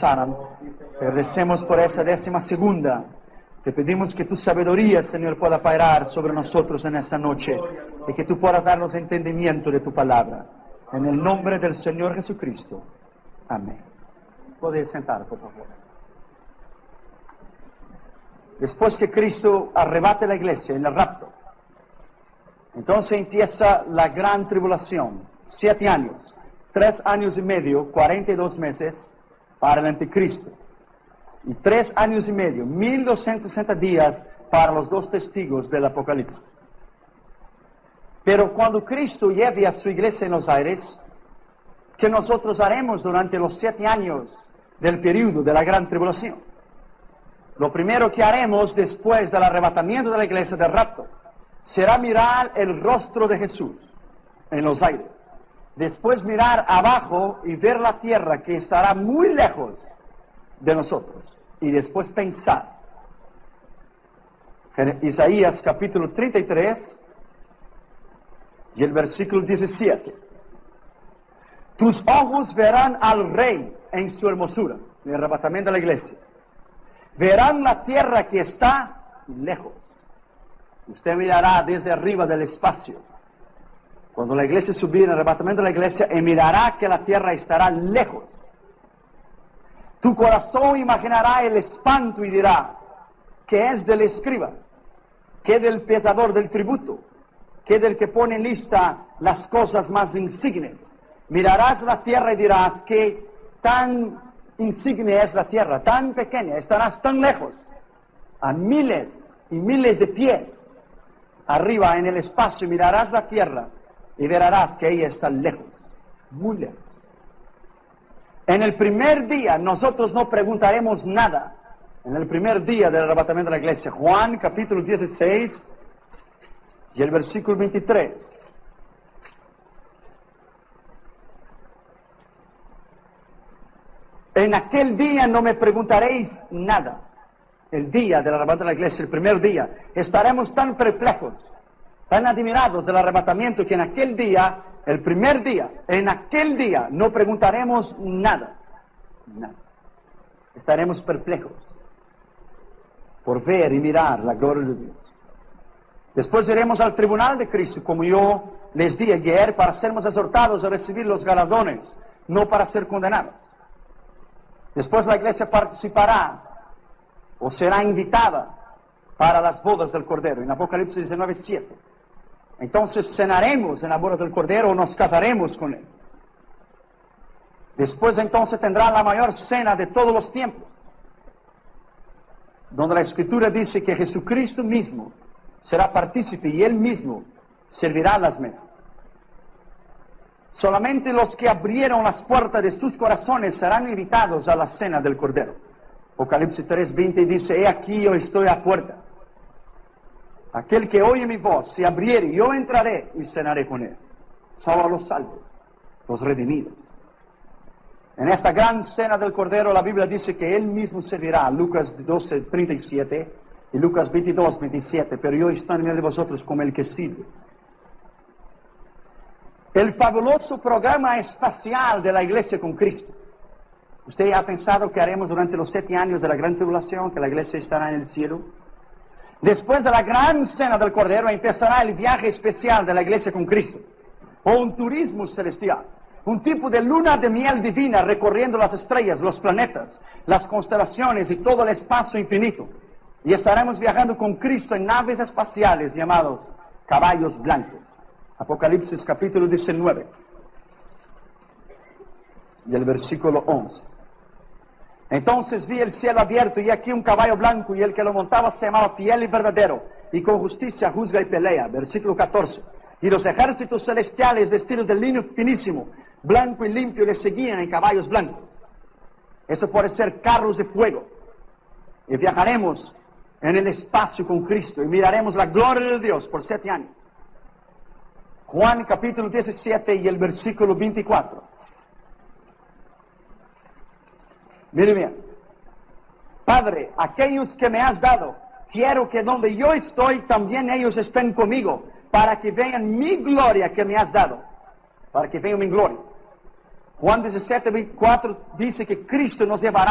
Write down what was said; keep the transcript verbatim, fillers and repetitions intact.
Saran. Te agradecemos por esa décima segunda. Te pedimos que tu sabiduría, Señor, pueda pairar sobre nosotros en esta noche y que tú puedas darnos entendimiento de tu palabra. En el nombre del Señor Jesucristo. Amén. Puedes sentar, por favor. Después que Cristo arrebate la iglesia en el rapto, entonces empieza la gran tribulación. Siete años, tres años y medio, cuarenta y dos meses para el anticristo. Y tres años y medio, mil doscientos sesenta días para los dos testigos del Apocalipsis. Pero cuando Cristo lleve a su iglesia en los aires, ¿qué nosotros haremos durante los siete años del periodo de la gran tribulación? Lo primero que haremos después del arrebatamiento de la iglesia del rapto será mirar el rostro de Jesús en los aires. Después mirar abajo y ver la tierra que estará muy lejos de nosotros. Y después pensar. Isaías capítulo treinta y tres y el versículo diecisiete. Tus ojos verán al Rey en su hermosura, en el arrebatamiento de la iglesia. Verán la tierra que está lejos. Usted mirará desde arriba del espacio. Cuando la iglesia subirá en el arrebatamiento de la iglesia, y mirará que la tierra estará lejos. Tu corazón imaginará el espanto y dirá, ¿qué es del escriba? ¿Qué del pesador del tributo? ¿Qué del que pone en lista las cosas más insignes? Mirarás la tierra y dirás, ¿qué tan insigne es la tierra, tan pequeña? Estarás tan lejos, a miles y miles de pies arriba en el espacio, mirarás la tierra y verás que ella está lejos, muy lejos. En el primer día nosotros no preguntaremos nada. En el primer día del arrebatamiento de la iglesia, Juan capítulo dieciséis y el versículo veintitrés. En aquel día no me preguntaréis nada. El día del arrebatamiento de la iglesia, el primer día, estaremos tan perplejos, tan admirados del arrebatamiento, que en aquel día, el primer día, en aquel día no preguntaremos nada. Nada. Estaremos perplejos por ver y mirar la gloria de Dios. Después iremos al tribunal de Cristo, como yo les di ayer, para sermos exhortados a recibir los galardones, no para ser condenados. Después la iglesia participará o será invitada para las bodas del Cordero, en Apocalipsis diecinueve, siete. Entonces cenaremos en la boda del Cordero o nos casaremos con Él. Después entonces tendrá la mayor cena de todos los tiempos, donde la Escritura dice que Jesucristo mismo será partícipe y Él mismo servirá las mesas. Solamente los que abrieron las puertas de sus corazones serán invitados a la cena del Cordero. Apocalipsis tres, veinte dice, he aquí yo estoy a puerta. Aquel que oye mi voz, si abriere, yo entraré y cenaré con él. Solo a los salvos, los redimidos. En esta gran cena del Cordero, la Biblia dice que Él mismo servirá, Lucas doce, treinta y siete y Lucas veintidós, veintisiete, pero yo estoy en medio de vosotros como el que sirve. El fabuloso programa espacial de la iglesia con Cristo. ¿Usted ha pensado qué haremos durante los siete años de la gran tribulación, que la iglesia estará en el cielo? Después de la gran cena del Cordero empezará el viaje especial de la iglesia con Cristo, o un turismo celestial, un tipo de luna de miel divina recorriendo las estrellas, los planetas, las constelaciones y todo el espacio infinito. Y estaremos viajando con Cristo en naves espaciales llamados caballos blancos. Apocalipsis capítulo diecinueve y el versículo once. Entonces vi el cielo abierto y aquí un caballo blanco, y el que lo montaba se llamaba Fiel y Verdadero, y con justicia juzga y pelea. Versículo catorce. Y los ejércitos celestiales vestidos de lino finísimo, blanco y limpio, le seguían en caballos blancos. Eso puede ser carros de fuego. Y viajaremos en el espacio con Cristo y miraremos la gloria de Dios por siete años. Juan capítulo diecisiete y el versículo veinticuatro. Mire bien. Padre, aquellos que me has dado, quiero que donde yo estoy también ellos estén conmigo, para que vean mi gloria que me has dado, para que vean mi gloria. Juan diecisiete, veinticuatro dice que Cristo nos llevará